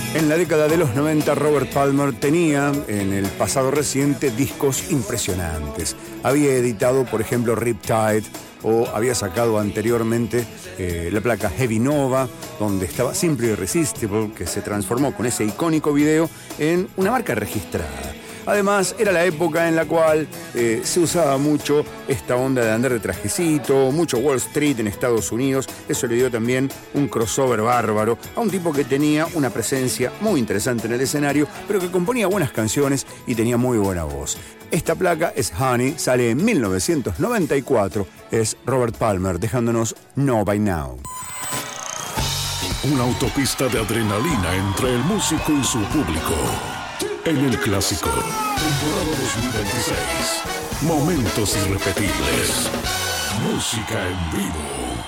En la década de los 90, Robert Palmer tenía en el pasado reciente discos impresionantes. Había editado, por ejemplo, Riptide, o había sacado anteriormente la placa Heavy Nova, donde estaba Simply Irresistible, que se transformó con ese icónico video en una marca registrada. Además, era la época en la cual se usaba mucho esta onda de andar de trajecito, mucho Wall Street en Estados Unidos. Eso le dio también un crossover bárbaro a un tipo que tenía una presencia muy interesante en el escenario, pero que componía buenas canciones y tenía muy buena voz. Esta placa es Honey, sale en 1994, es Robert Palmer dejándonos Know by Now. Una autopista de adrenalina entre el músico y su público. En el clásico, temporada 2026. Momentos irrepetibles. Música en vivo.